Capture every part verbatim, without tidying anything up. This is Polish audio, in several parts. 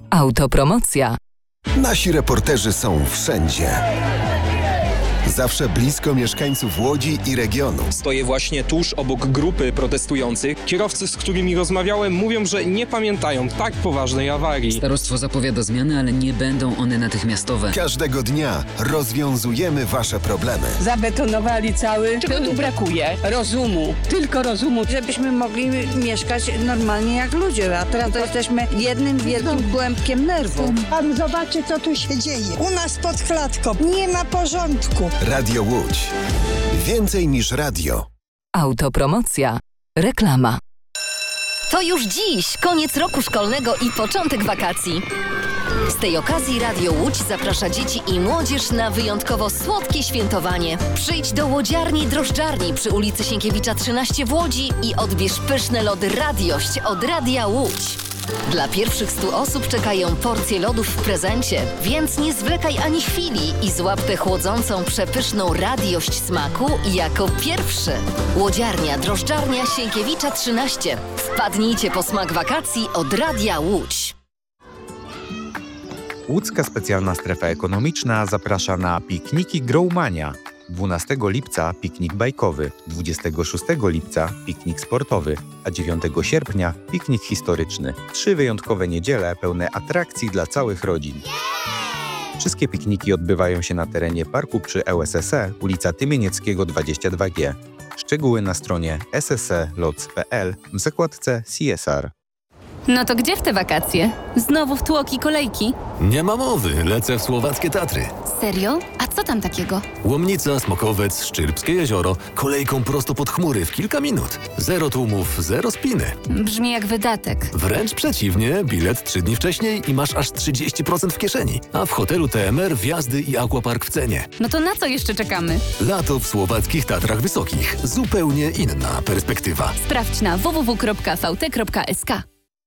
Autopromocja. Nasi reporterzy są wszędzie. Zawsze blisko mieszkańców Łodzi i regionu. Stoję właśnie tuż obok grupy protestujących. Kierowcy, z którymi rozmawiałem, mówią, że nie pamiętają tak poważnej awarii. Starostwo zapowiada zmiany, ale nie będą one natychmiastowe. Każdego dnia rozwiązujemy wasze problemy. Zabetonowali cały. Czego tu brakuje? Rozumu. Tylko rozumu. Żebyśmy mogli mieszkać normalnie jak ludzie. A teraz to jesteśmy jednym wielkim kłębkiem nerwów. Pan zobaczy, co tu się dzieje. U nas pod klatką. Nie ma porządku. Radio Łódź. Więcej niż radio. Autopromocja. Reklama. To już dziś koniec roku szkolnego i początek wakacji. Z tej okazji Radio Łódź zaprasza dzieci i młodzież na wyjątkowo słodkie świętowanie. Przyjdź do łodziarni Drożdżarni przy ulicy Sienkiewicza trzynaście w Łodzi i odbierz pyszne lody Radiość od Radia Łódź. Dla pierwszych stu osób czekają porcje lodów w prezencie, więc nie zwlekaj ani chwili i złap tę chłodzącą, przepyszną radiość smaku jako pierwszy. Łodziarnia Drożdżarnia Sienkiewicza trzynaście. Wpadnijcie po smak wakacji od Radia Łódź. Łódzka Specjalna Strefa Ekonomiczna zaprasza na pikniki Growmania. dwunastego lipca piknik bajkowy, dwudziestego szóstego lipca piknik sportowy, a dziewiątego sierpnia piknik historyczny. Trzy wyjątkowe niedziele pełne atrakcji dla całych rodzin. Wszystkie pikniki odbywają się na terenie parku przy L S S E, ulica Tymienieckiego dwadzieścia dwa G. Szczegóły na stronie s s e loc kropka p l w zakładce C S R. No to gdzie w te wakacje? Znowu w tłoki kolejki? Nie ma mowy, lecę w słowackie Tatry. Serio? A co tam takiego? Łomnica, Smokowiec, Szczyrbskie jezioro, kolejką prosto pod chmury w kilka minut. Zero tłumów, zero spiny. Brzmi jak wydatek. Wręcz przeciwnie, bilet trzy dni wcześniej i masz aż trzydzieści procent w kieszeni. A w hotelu T M R wjazdy i aquapark w cenie. No to na co jeszcze czekamy? Lato w słowackich Tatrach Wysokich. Zupełnie inna perspektywa. Sprawdź na w w w kropka v t kropka s k.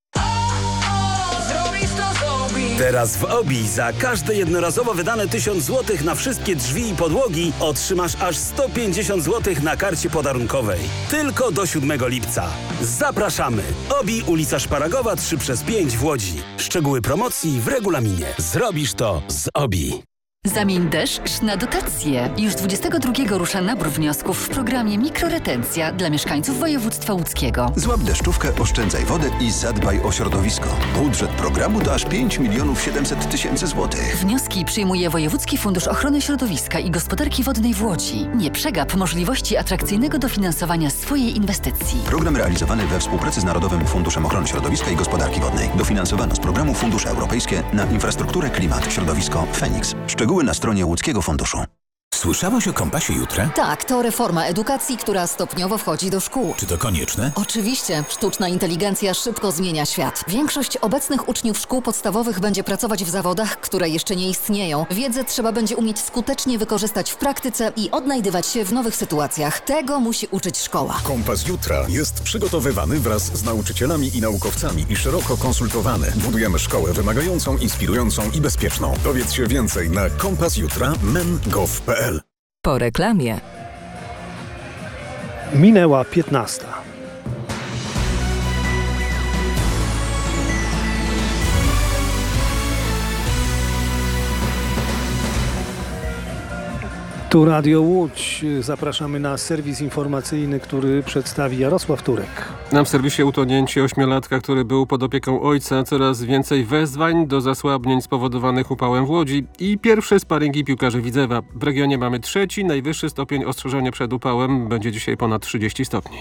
Teraz w Obi za każde jednorazowo wydane tysiąc złotych na wszystkie drzwi i podłogi otrzymasz aż sto pięćdziesiąt złotych na karcie podarunkowej. Tylko do siódmego lipca. Zapraszamy! Obi, ulica Szparagowa trzy przez pięć w Łodzi. Szczegóły promocji w regulaminie. Zrobisz to z Obi. Zamień deszcz na dotacje. Już dwudziestego drugiego rusza nabór wniosków w programie Mikroretencja dla mieszkańców województwa łódzkiego. Złap deszczówkę, oszczędzaj wodę i zadbaj o środowisko. Budżet programu to aż pięć milionów siedemset tysięcy złotych. Wnioski przyjmuje Wojewódzki Fundusz Ochrony Środowiska i Gospodarki Wodnej w Łodzi. Nie przegap możliwości atrakcyjnego dofinansowania swojej inwestycji. Program realizowany we współpracy z Narodowym Funduszem Ochrony Środowiska i Gospodarki Wodnej. Dofinansowano z programu Fundusze Europejskie na infrastrukturę, klimat, środowisko Feniks. Szczegóły na stronie Łódzkiego Funduszu. Słyszałaś o Kompasie Jutra? Tak, to reforma edukacji, która stopniowo wchodzi do szkół. Czy to konieczne? Oczywiście. Sztuczna inteligencja szybko zmienia świat. Większość obecnych uczniów szkół podstawowych będzie pracować w zawodach, które jeszcze nie istnieją. Wiedzę trzeba będzie umieć skutecznie wykorzystać w praktyce i odnajdywać się w nowych sytuacjach. Tego musi uczyć szkoła. Kompas Jutra jest przygotowywany wraz z nauczycielami i naukowcami i szeroko konsultowany. Budujemy szkołę wymagającą, inspirującą i bezpieczną. Dowiedz się więcej na kompas jutra kropka men kropka gov kropka p l. Po reklamie. Minęła piętnasta. Tu Radio Łódź. Zapraszamy na serwis informacyjny, który przedstawi Jarosław Turek. Na w serwisie utonięcie ośmiolatka, który był pod opieką ojca, coraz więcej wezwań do zasłabnień spowodowanych upałem w Łodzi i pierwsze sparingi piłkarzy Widzewa. W regionie mamy trzeci, najwyższy stopień ostrzeżenia przed upałem. Będzie dzisiaj ponad trzydzieści stopni.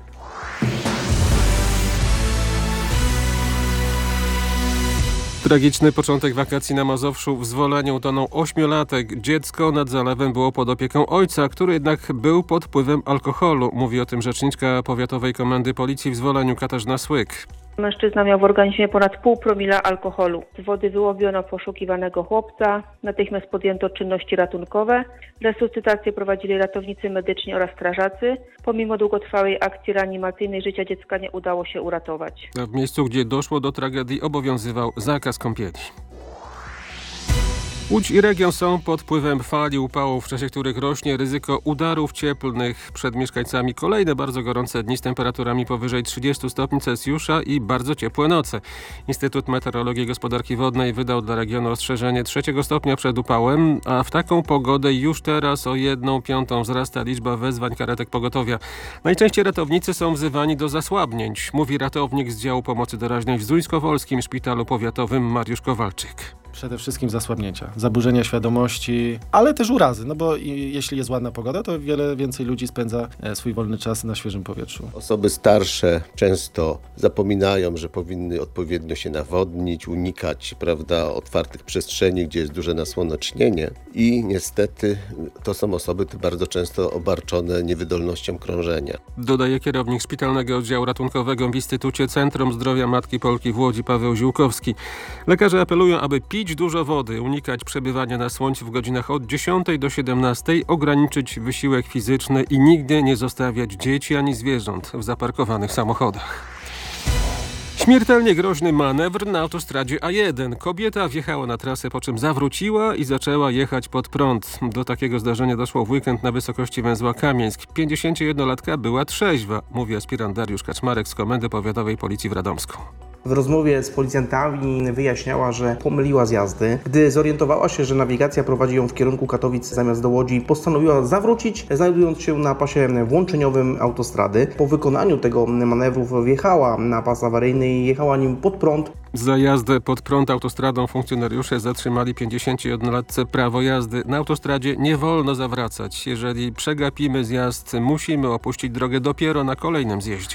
Tragiczny początek wakacji na Mazowszu. W Zwoleniu utonął ośmiolatek. Dziecko nad zalewem było pod opieką ojca, który jednak był pod wpływem alkoholu. Mówi o tym rzeczniczka Powiatowej Komendy Policji w Zwoleniu Katarzyna Słyk. Mężczyzna miał w organizmie ponad pół promila alkoholu. Z wody wyłowiono poszukiwanego chłopca. Natychmiast podjęto czynności ratunkowe. Resuscytację prowadzili ratownicy medyczni oraz strażacy. Pomimo długotrwałej akcji reanimacyjnej życia dziecka nie udało się uratować. A w miejscu, gdzie doszło do tragedii, obowiązywał zakaz kąpieli. Łódź i region są pod wpływem fali upałów, w czasie których rośnie ryzyko udarów cieplnych. Przed mieszkańcami kolejne bardzo gorące dni z temperaturami powyżej trzydziestu stopni Celsjusza i bardzo ciepłe noce. Instytut Meteorologii i Gospodarki Wodnej wydał dla regionu ostrzeżenie trzeciego stopnia przed upałem, a w taką pogodę już teraz o jedną piątą wzrasta liczba wezwań karetek pogotowia. Najczęściej ratownicy są wzywani do zasłabnięć, mówi ratownik z działu pomocy doraźnej w Zduńskowolskim Szpitalu Powiatowym Mariusz Kowalczyk. Przede wszystkim zasłabnięcia, zaburzenia świadomości, ale też urazy, no bo jeśli jest ładna pogoda, to wiele więcej ludzi spędza swój wolny czas na świeżym powietrzu. Osoby starsze często zapominają, że powinny odpowiednio się nawodnić, unikać, prawda, otwartych przestrzeni, gdzie jest duże nasłonecznienie i niestety to są osoby bardzo często obarczone niewydolnością krążenia. Dodaje kierownik Szpitalnego Oddziału Ratunkowego w Instytucie Centrum Zdrowia Matki Polki w Łodzi Paweł Ziółkowski. Lekarze apelują, aby pić dużo wody, unikać przebywania na słońcu w godzinach od dziesiątej do siedemnastej, ograniczyć wysiłek fizyczny i nigdy nie zostawiać dzieci ani zwierząt w zaparkowanych samochodach. Śmiertelnie groźny manewr na autostradzie A jeden. Kobieta wjechała na trasę, po czym zawróciła i zaczęła jechać pod prąd. Do takiego zdarzenia doszło w weekend na wysokości węzła Kamieńsk. pięćdziesięciojednolatka była trzeźwa, mówi aspirant Dariusz Kaczmarek z Komendy Powiatowej Policji w Radomsku. W rozmowie z policjantami wyjaśniała, że pomyliła z jazdy. Gdy zorientowała się, że nawigacja prowadzi ją w kierunku Katowic zamiast do Łodzi, postanowiła zawrócić, znajdując się na pasie włączeniowym autostrady. Po wykonaniu tego manewru wjechała na pas awaryjny i jechała nim pod prąd. Za jazdę pod prąd autostradą funkcjonariusze zatrzymali pięćdziesięciojednolatce prawo jazdy. Na autostradzie nie wolno zawracać. Jeżeli przegapimy zjazd, musimy opuścić drogę dopiero na kolejnym zjeździe.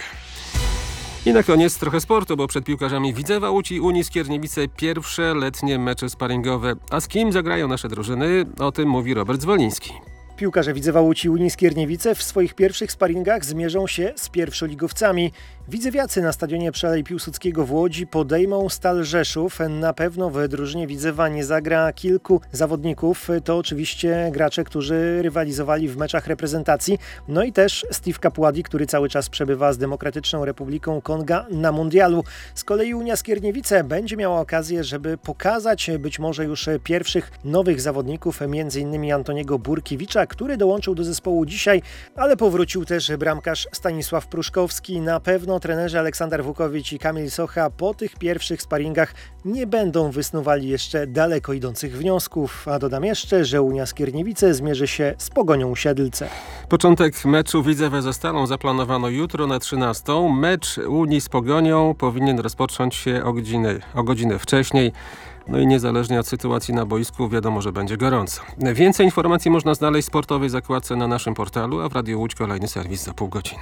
I na koniec trochę sportu, bo przed piłkarzami Widzewa Łódź i Unii Skierniewice pierwsze letnie mecze sparingowe. A z kim zagrają nasze drużyny? O tym mówi Robert Zwoliński. Piłkarze Widzewa Łódź i Unii Skierniewice w swoich pierwszych sparingach zmierzą się z pierwszoligowcami. Widzewiacy na stadionie przy Alei Piłsudskiego w Łodzi podejmą Stal Rzeszów. Na pewno w drużynie Widzewa nie zagra kilku zawodników. To oczywiście gracze, którzy rywalizowali w meczach reprezentacji. No i też Steve Kapładi, który cały czas przebywa z Demokratyczną Republiką Konga na mundialu. Z kolei Unia Skierniewice będzie miała okazję, żeby pokazać być może już pierwszych nowych zawodników, między innymi Antoniego Burkiewicza, który dołączył do zespołu dzisiaj, ale powrócił też bramkarz Stanisław Pruszkowski. Na pewno trenerzy Aleksander Wukowicz i Kamil Socha po tych pierwszych sparingach nie będą wysnuwali jeszcze daleko idących wniosków. A dodam jeszcze, że Unia Skierniewice zmierzy się z Pogonią Siedlce. Początek meczu Widzewa ze Stalą zaplanowano jutro na trzynastą. Mecz Unii z Pogonią powinien rozpocząć się o godzinę, o godzinę wcześniej. No i niezależnie od sytuacji na boisku wiadomo, że będzie gorąco. Więcej informacji można znaleźć w sportowej zakładce na naszym portalu, a w Radiu Łódź kolejny serwis za pół godziny.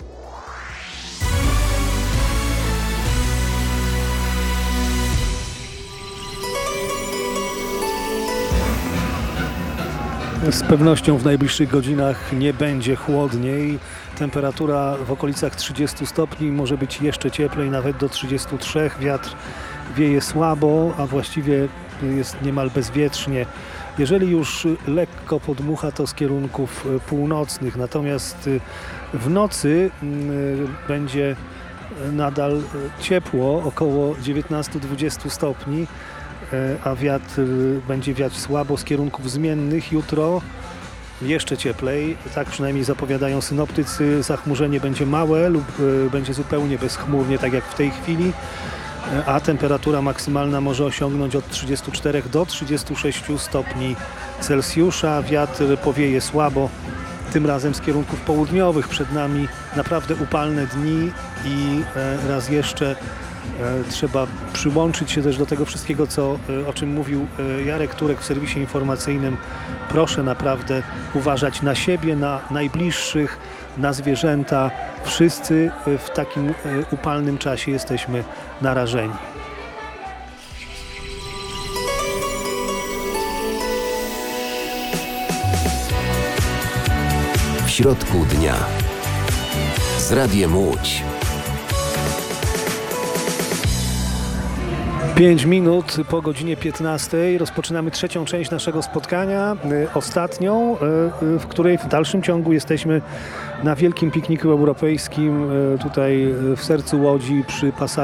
Z pewnością w najbliższych godzinach nie będzie chłodniej. Temperatura w okolicach trzydziestu stopni, może być jeszcze cieplej, nawet do trzydziestu trzech. Wiatr wieje słabo, a właściwie jest niemal bezwietrznie. Jeżeli już lekko podmucha, to z kierunków północnych, natomiast w nocy będzie nadal ciepło, około dziewiętnastu do dwudziestu stopni, a wiatr będzie wiać słabo z kierunków zmiennych. Jutro jeszcze cieplej, tak przynajmniej zapowiadają synoptycy. Zachmurzenie będzie małe lub będzie zupełnie bezchmurnie, tak jak w tej chwili, a temperatura maksymalna może osiągnąć od trzydziestu czterech do trzydziestu sześciu stopni Celsjusza. Wiatr powieje słabo, tym razem z kierunków południowych. Przed nami naprawdę upalne dni i raz jeszcze trzeba przyłączyć się też do tego wszystkiego, co, o czym mówił Jarek Turek w serwisie informacyjnym. Proszę naprawdę uważać na siebie, na najbliższych, na zwierzęta. Wszyscy w takim upalnym czasie jesteśmy narażeni. W środku dnia z Radiem Łódź. Pięć minut po godzinie piętnastej rozpoczynamy trzecią część naszego spotkania, ostatnią, w której w dalszym ciągu jesteśmy na wielkim pikniku europejskim tutaj w sercu Łodzi przy pasażu